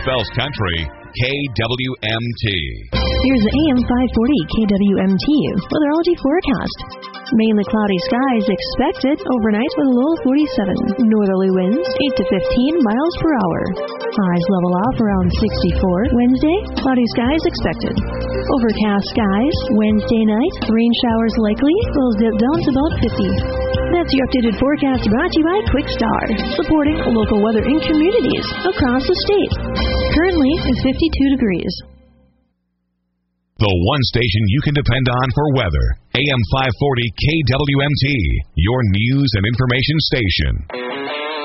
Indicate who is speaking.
Speaker 1: spells country, KWMT.
Speaker 2: Here's the AM 540 KWMT weatherology forecast. Mainly cloudy skies expected overnight with a low of 47. Northerly winds 8 to 15 miles per hour. Highs level off around 64. Wednesday, cloudy skies expected. Overcast skies. Wednesday night, rain showers likely. Will dip down to about 50. That's your updated forecast brought to you by Quickstar, supporting local weather in communities across the state. Currently, it's 52 degrees.
Speaker 1: The one station you can depend on for weather. AM 540 KWMT, your news and information station.